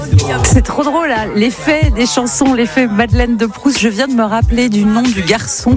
C'est trop drôle là, l'effet des chansons, l'effet Madeleine de Proust. Je viens de me rappeler du nom du garçon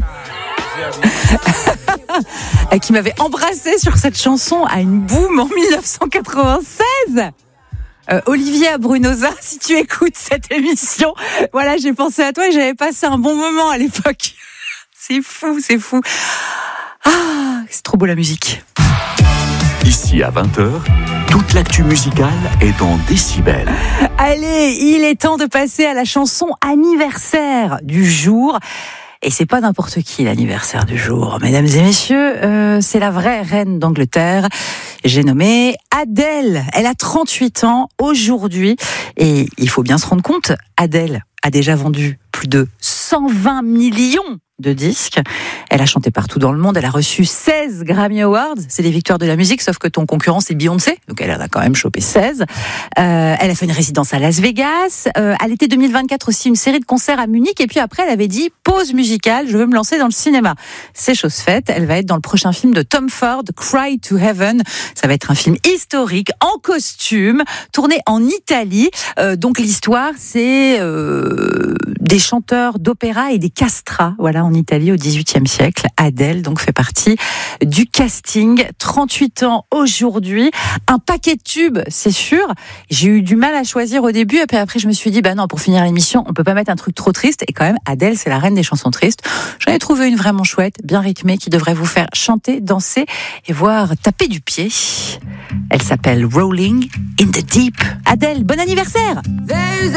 qui m'avait embrassé sur cette chanson à une boum en 1996. Olivier Abrunosa, si tu écoutes cette émission, voilà, j'ai pensé à toi et j'avais passé un bon moment à l'époque. C'est fou, c'est fou. Ah, c'est trop beau la musique. Ici à 20h, toute l'actu musicale est dans Décibel. Allez, il est temps de passer à la chanson anniversaire du jour. Et c'est pas n'importe qui l'anniversaire du jour, mesdames et messieurs, c'est la vraie reine d'Angleterre. J'ai nommé Adèle. Elle a 38 ans aujourd'hui. Et il faut bien se rendre compte, Adèle a déjà vendu plus de 120 millions de disques. Elle a chanté partout dans le monde. Elle a reçu 16 Grammy Awards. C'est des victoires de la musique, sauf que ton concurrent, c'est Beyoncé. Donc, elle en a quand même chopé 16. Elle a fait une résidence à Las Vegas. À l'été 2024 aussi, une série de concerts à Munich. Et puis après, elle avait dit, pause musicale, je veux me lancer dans le cinéma. C'est chose faite. Elle va être dans le prochain film de Tom Ford, Cry to Heaven. Ça va être un film historique, en costume, tourné en Italie. Donc, l'histoire, c'est des chanteurs d'opéra et des castrats. Voilà, en Italie au XVIIIe siècle. Adèle donc fait partie du casting. 38 ans aujourd'hui, un paquet de tubes, c'est sûr. J'ai eu du mal à choisir au début, et puis après je me suis dit bah non, pour finir l'émission, on peut pas mettre un truc trop triste. Et quand même, Adèle, c'est la reine des chansons tristes. J'en ai trouvé une vraiment chouette, bien rythmée, qui devrait vous faire chanter, danser et voire taper du pied. Elle s'appelle Rolling in the Deep. Adèle, bon anniversaire!